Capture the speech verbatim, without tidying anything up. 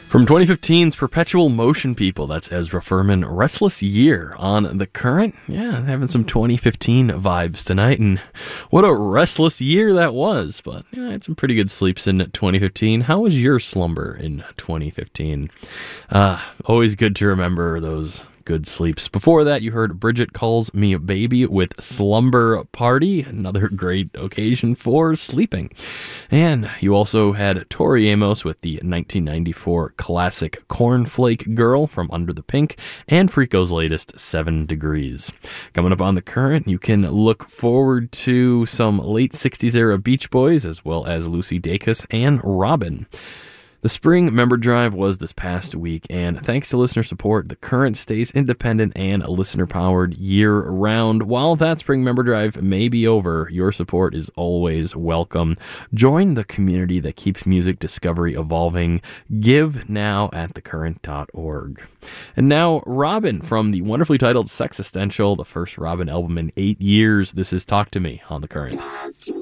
From twenty fifteen's Perpetual Motion People, that's Ezra Furman, Restless Year on The Current. Yeah, having some twenty fifteen vibes tonight, and what a restless year that was. But yeah, I had some pretty good sleeps in twenty fifteen. How was your slumber in twenty fifteen? Uh, always good to remember those good sleeps. Before that, you heard Bridget Calls Me a Baby with Slumber Party, another great occasion for sleeping. And you also had Tori Amos with the nineteen ninety-four classic Cornflake Girl from Under the Pink, and Frico's latest Seven Degrees. Coming up on The Current, you can look forward to some late sixties era Beach Boys, as well as Lucy Dacus and Robin. The Spring Member Drive was this past week, and thanks to listener support, The Current stays independent and listener-powered year-round. While that Spring Member Drive may be over, your support is always welcome. Join the community that keeps music discovery evolving. Give now at the current dot org. And now, Robin from the wonderfully titled Sex Essential, the first Robin album in eight years. This is Talk to Me on The Current.